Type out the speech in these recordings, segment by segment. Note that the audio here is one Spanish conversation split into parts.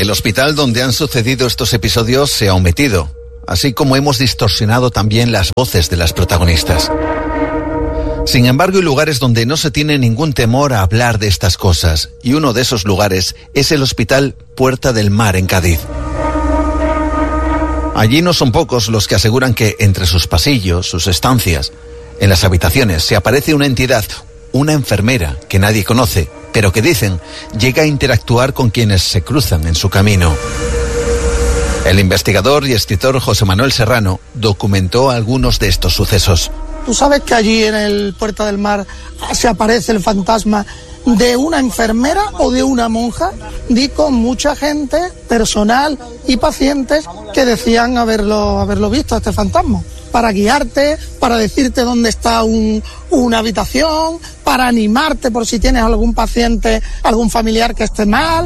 El hospital donde han sucedido estos episodios se ha omitido, así como hemos distorsionado también las voces de las protagonistas. Sin embargo, hay lugares donde no se tiene ningún temor a hablar de estas cosas, y uno de esos lugares es el Hospital Puerta del Mar en Cádiz. Allí no son pocos los que aseguran que entre sus pasillos, sus estancias, en las habitaciones se aparece una entidad, una enfermera que nadie conoce, pero que dicen llega a interactuar con quienes se cruzan en su camino. El investigador y escritor José Manuel Serrano documentó algunos de estos sucesos. Tú sabes que allí en el Puerta del Mar se aparece el fantasma de una enfermera o de una monja. Di con mucha gente, personal y pacientes que decían haberlo visto, este fantasma, para guiarte, para decirte dónde está una habitación, para animarte por si tienes algún paciente, algún familiar que esté mal.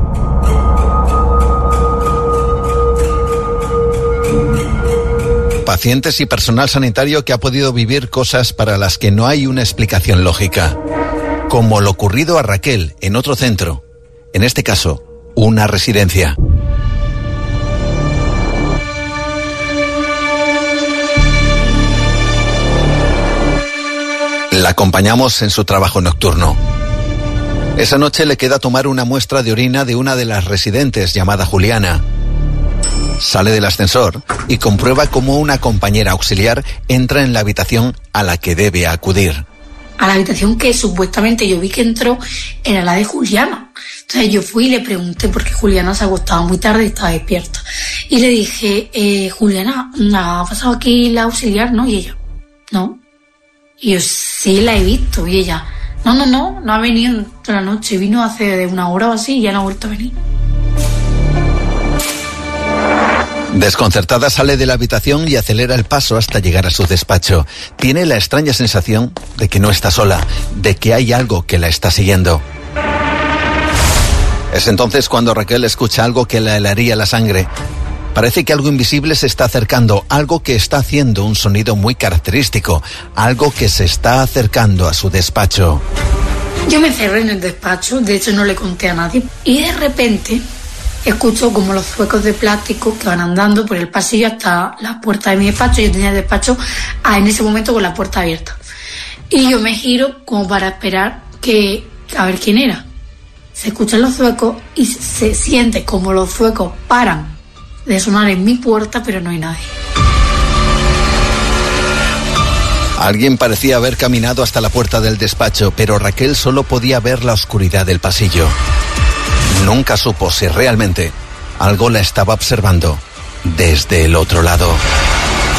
Pacientes y personal sanitario que ha podido vivir cosas para las que no hay una explicación lógica, como lo ocurrido a Raquel en otro centro, en este caso, una residencia. La acompañamos en su trabajo nocturno. Esa noche le queda tomar una muestra de orina de una de las residentes llamada Juliana. Sale del ascensor y comprueba cómo una compañera auxiliar entra en la habitación a la que debe acudir. A la habitación que supuestamente yo vi que entró era la de Juliana. Entonces yo fui y le pregunté porque Juliana se acostaba muy tarde y estaba despierta. Y le dije, Juliana, ¿ha pasado aquí la auxiliar? ¿No? Y ella, no. Y yo, sí, la he visto. Y ella, no ha venido toda la noche. Vino hace una hora o así y ya no ha vuelto a venir. Desconcertada sale de la habitación y acelera el paso hasta llegar a su despacho. Tiene la extraña sensación de que no está sola, de que hay algo que la está siguiendo. Es entonces cuando Raquel escucha algo que la helaría la sangre. Parece que algo invisible se está acercando, algo que está haciendo un sonido muy característico, algo que se está acercando a su despacho. Yo me encerré en el despacho, de hecho no le conté a nadie, y de repente escucho como los zuecos de plástico que van andando por el pasillo hasta la puerta de mi despacho. Yo tenía el despacho en ese momento con la puerta abierta. Y yo me giro como para esperar a ver quién era. Se escuchan los zuecos y se siente como los zuecos paran de sonar en mi puerta, pero no hay nadie. Alguien parecía haber caminado hasta la puerta del despacho, pero Raquel solo podía ver la oscuridad del pasillo. Nunca supo si realmente algo la estaba observando desde el otro lado.